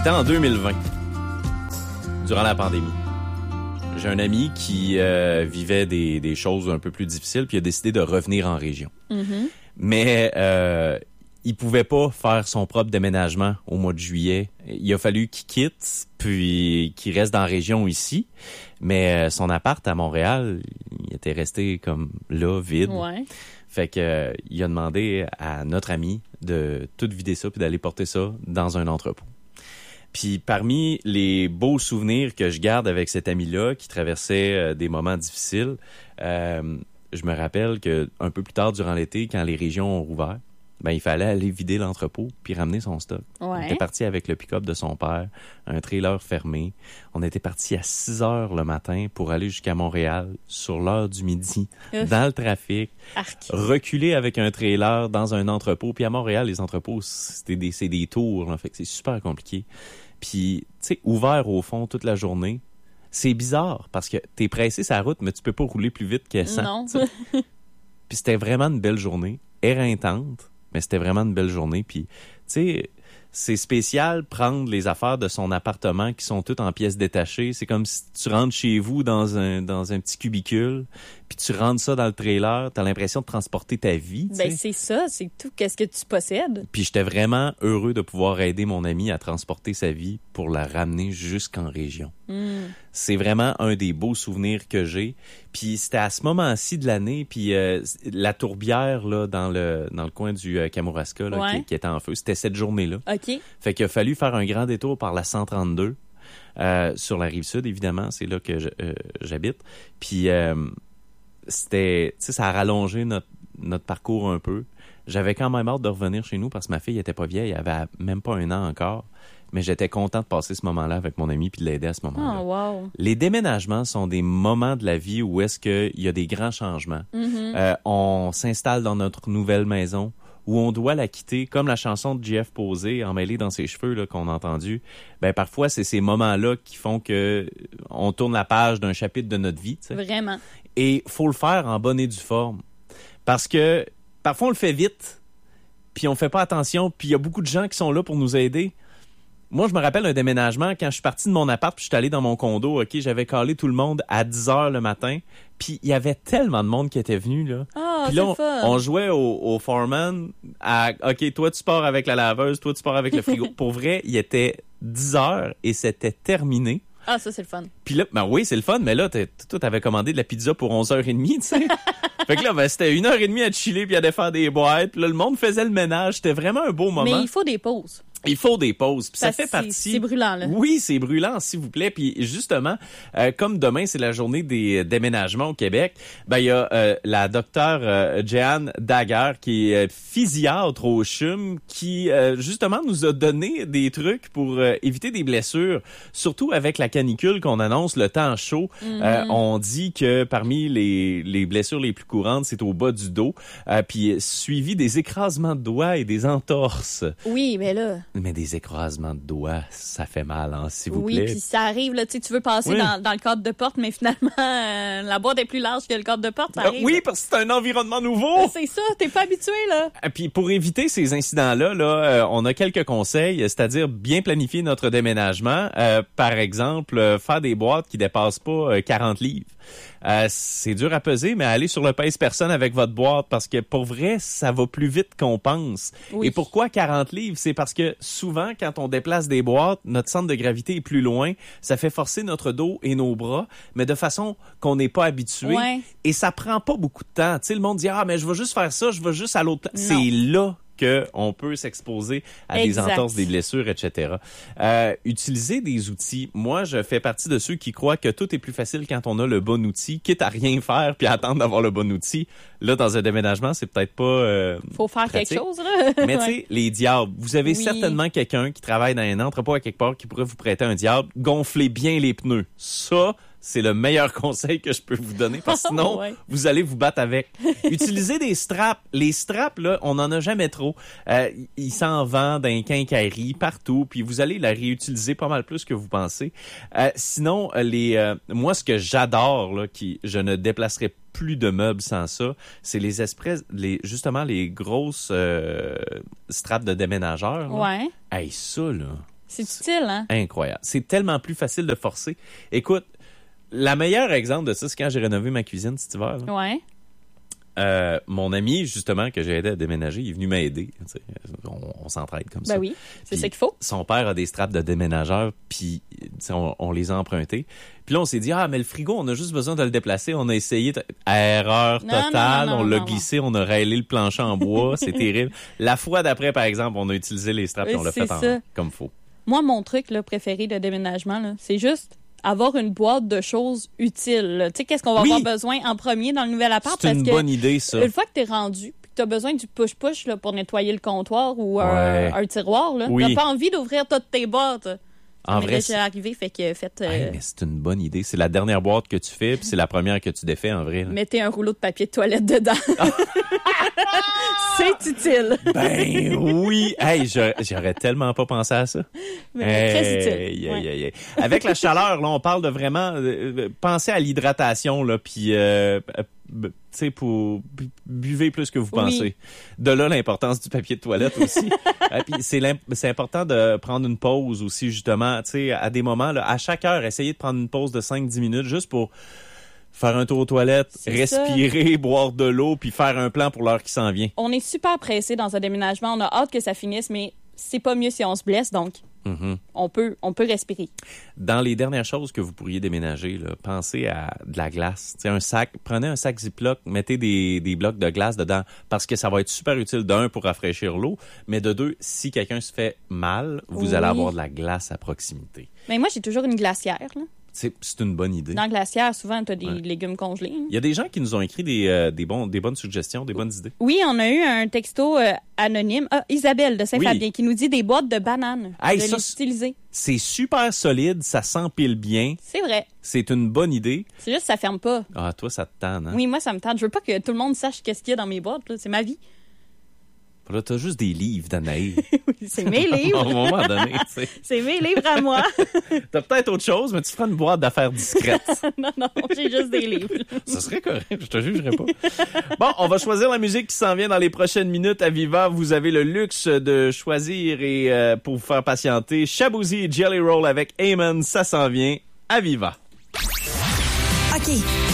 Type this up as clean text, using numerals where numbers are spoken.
C'était en 2020, durant la pandémie. J'ai un ami qui vivait des choses un peu plus difficiles, puis il a décidé de revenir en région. Mm-hmm. Mais il pouvait pas faire son propre déménagement au mois de juillet. Il a fallu qu'il quitte, puis qu'il reste dans la région ici. Mais son appart à Montréal, il était resté comme là, vide. Ouais. Fait que il a demandé à notre ami de tout vider ça puis d'aller porter ça dans un entrepôt. Puis parmi les beaux souvenirs que je garde avec cet ami-là qui traversait des moments difficiles, je me rappelle que un peu plus tard durant l'été, quand les régions ont rouvert, ben il fallait aller vider l'entrepôt puis ramener son stock. Ouais. On était parti avec le pick-up de son père, un trailer fermé. On était parti à 6 heures le matin pour aller jusqu'à Montréal sur l'heure du midi, Ouf. dans le trafic, Arc. reculer avec un trailer dans un entrepôt. Puis à Montréal, les entrepôts, c'est des tours, là, fait que c'est super compliqué. Puis, tu sais, ouvert au fond toute la journée, c'est bizarre parce que t'es pressé sur la route, mais tu peux pas rouler plus vite que ça. Non. Puis c'était vraiment une belle journée, éreintante, mais c'était vraiment une belle journée. Puis, tu sais, c'est spécial prendre les affaires de son appartement qui sont toutes en pièces détachées. C'est comme si tu rentres chez vous dans un petit cubicule, puis tu rentres ça dans le trailer, t'as l'impression de transporter ta vie. Ben, c'est ça, c'est tout. Qu'est-ce que tu possèdes? Puis j'étais vraiment heureux de pouvoir aider mon ami à transporter sa vie pour la ramener jusqu'en région. C'est vraiment un des beaux souvenirs que j'ai. Puis c'était à ce moment-ci de l'année, puis la tourbière là dans le coin du Kamouraska là, Ouais. qui était en feu, c'était cette journée-là. OK. Fait qu'il a fallu faire un grand détour par la 132 sur la rive sud, évidemment, c'est là que j'habite. Puis c'était, tu sais, ça a rallongé notre parcours un peu. J'avais quand même hâte de revenir chez nous parce que ma fille était pas vieille, elle avait même pas 1 an encore. Mais j'étais content de passer ce moment-là avec mon ami puis de l'aider à ce moment-là. Oh, wow. Les déménagements sont des moments de la vie où est-ce qu'il y a des grands changements. On s'installe dans notre nouvelle maison où on doit la quitter, comme la chanson de Jeff Posé, Emmêlé dans ses cheveux, là, qu'on a entendu. Ben, parfois, c'est ces moments-là qui font que on tourne la page d'un chapitre de notre vie, tu sais. Vraiment. Et faut le faire en bonne et due forme. Parce que parfois, on le fait vite, puis on fait pas attention, puis il y a beaucoup de gens qui sont là pour nous aider. Moi, je me rappelle un déménagement, quand je suis parti de mon appart, puis je suis allé dans mon condo, OK, j'avais callé tout le monde à 10 heures le matin, puis il y avait tellement de monde qui était venu, là. Ah, Puis c'est là, le fun. on jouait au foreman à, OK, toi, tu pars avec la laveuse, toi, tu pars avec le frigo. Pour vrai, il était 10 heures et c'était terminé. Ah, ça, c'est le fun. Puis là, ben oui, c'est le fun, mais là, toi, t'avais commandé de la pizza pour 11h30, tu sais. Fait que là, ben, c'était 1h30 à chiller puis à défaire des boîtes. Puis là, le monde faisait le ménage. C'était vraiment un beau moment. Mais il faut des pauses. Il faut des pauses. Puis ça Parce fait que partie... c'est brûlant, là. Oui, c'est brûlant, s'il vous plaît. Puis justement, comme demain, c'est la journée des déménagements au Québec, ben il y a la docteure Jeanne Daguerre, qui est physiatre au CHUM, qui justement nous a donné des trucs pour éviter des blessures, surtout avec la canicule qu'on annonce, le temps chaud. On dit que parmi les blessures les plus courantes, c'est au bas du dos, puis suivi des écrasements de doigts et des entorses. Oui, mais là... Mais des écrasements de doigts, ça fait mal, hein, s'il vous Oui, plaît. puis ça arrive, là, tu sais, tu veux passer Oui. dans le cadre de porte, mais finalement, la boîte est plus large que le cadre de porte, ça arrive. Oui, parce que c'est un environnement nouveau. C'est ça, t'es pas habitué, là. Et puis pour éviter ces incidents-là, on a quelques conseils, c'est-à-dire bien planifier notre déménagement. Par exemple, faire des boîtes qui dépassent pas 40 livres. C'est dur à peser, mais allez sur le pèse-personne avec votre boîte parce que pour vrai, ça va plus vite qu'on pense. Oui. Et pourquoi 40 livres? C'est parce que souvent, quand on déplace des boîtes, notre centre de gravité est plus loin. Ça fait forcer notre dos et nos bras, mais de façon qu'on n'est pas habitué. Ouais. Et ça prend pas beaucoup de temps. Tu sais, le monde dit, ah, mais je vais juste faire ça, je vais juste à l'autre place. Non. C'est là qu'on peut s'exposer à Exact. des entorses, des blessures, etc. Utiliser des outils. Moi, je fais partie de ceux qui croient que tout est plus facile quand on a le bon outil, quitte à rien faire puis à attendre d'avoir le bon outil. Là, dans un déménagement, c'est peut-être pas Faut faire pratique. quelque chose, là. Mais tu sais, les diables, vous avez Oui. certainement quelqu'un qui travaille dans un entrepôt à quelque part qui pourrait vous prêter un diable. Gonflez bien les pneus. Ça, c'est le meilleur conseil que je peux vous donner parce que sinon, Ouais. vous allez vous battre avec. Utilisez des straps. Les straps, là, on n'en a jamais trop. Ils s'en vendent dans les quincailleries, partout, puis vous allez la réutiliser pas mal plus que vous pensez. Sinon, moi, ce que j'adore, là, je ne déplacerai plus de meubles sans ça, c'est justement les grosses straps de déménageurs. Là. Ouais. Hey, ça, là. C'est utile, hein? Incroyable. C'est tellement plus facile de forcer. Écoute, la meilleure exemple de ça, c'est quand j'ai rénové ma cuisine cet hiver. Là. Ouais. Mon ami, justement, que j'ai aidé à déménager, il est venu m'aider. On s'entraide comme ça. Ben oui, c'est Puis ça qu'il faut. Son père a des straps de déménageur, puis on les a empruntés. Puis là, on s'est dit, mais le frigo, on a juste besoin de le déplacer. On a essayé, erreur totale, on l'a glissé, on a rayé le plancher en bois, c'est terrible. La fois d'après, par exemple, on a utilisé les straps et on l'a fait comme faut. Moi, mon truc là, préféré de déménagement, là, c'est juste avoir une boîte de choses utiles. Tu sais, qu'est-ce qu'on va avoir besoin en premier dans le nouvel appart? C'est une bonne idée, ça. Une fois que t'es rendu, puis que t'as besoin du push-push là, pour nettoyer le comptoir ou un tiroir, là, t'as pas envie d'ouvrir toutes tes boîtes. En vrai, c'est arrivé, fait que faites... mais c'est une bonne idée. C'est la dernière boîte que tu fais, puis c'est la première que tu défais, en vrai. Là. Mettez un rouleau de papier de toilette dedans. C'est utile. Ben oui. Hey, j'aurais tellement pas pensé à ça. Mais très utile. Avec la chaleur, là, on parle de vraiment penser à l'hydratation, là, puis tu sais, pour buvez plus que vous pensez. De là l'importance du papier de toilette aussi. Puis c'est important de prendre une pause aussi, justement, tu sais, à des moments, là, à chaque heure, essayez de prendre une pause de 5-10 minutes juste pour faire un tour aux toilettes, respirer, boire de l'eau, puis faire un plan pour l'heure qui s'en vient. On est super pressé dans un déménagement. On a hâte que ça finisse, mais c'est pas mieux si on se blesse, donc on peut respirer. Dans les dernières choses que vous pourriez déménager, là, pensez à de la glace. T'sais, un sac, prenez un sac Ziploc, mettez des blocs de glace dedans, parce que ça va être super utile, d'un, pour rafraîchir l'eau, mais de deux, si quelqu'un se fait mal, vous allez avoir de la glace à proximité. Mais moi, j'ai toujours une glacière, là. C'est une bonne idée. Dans la glacière, souvent, tu as des légumes congelés. Hein. Il y a des gens qui nous ont écrit des bonnes suggestions, des bonnes idées. Oui, on a eu un texto anonyme. Isabelle de Saint-Fabien qui nous dit des boîtes de bananes. Les utiliser. C'est super solide, ça s'empile bien. C'est vrai. C'est une bonne idée. C'est juste que ça ferme pas. Ah, toi, ça te tente, hein? Oui, moi, ça me tente. Je veux pas que tout le monde sache qu'est-ce qu'il y a dans mes boîtes. Là. C'est ma vie. Là, t'as juste des livres, Danaï. Oui, c'est mes livres. À un moment donné, tu sais. C'est mes livres à moi. T'as peut-être autre chose, mais tu feras une boîte d'affaires discrète. Non, j'ai juste des livres. Ça serait correct, je te jugerai pas. Bon, on va choisir la musique qui s'en vient dans les prochaines minutes. À Viva, vous avez le luxe de choisir et pour vous faire patienter, Shaboozey Jelly Roll avec Amen, ça s'en vient. À Viva. OK,